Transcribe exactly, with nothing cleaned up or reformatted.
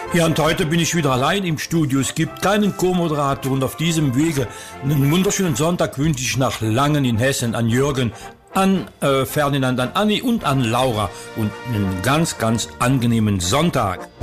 Ja, und heute bin ich wieder allein im Studio. Es gibt keinen Co-Moderator und auf diesem Wege einen wunderschönen Sonntag wünsche ich nach Langen in Hessen an Jürgen, an äh, Ferdinand, an Anni und an Laura und einen ganz, ganz angenehmen Sonntag.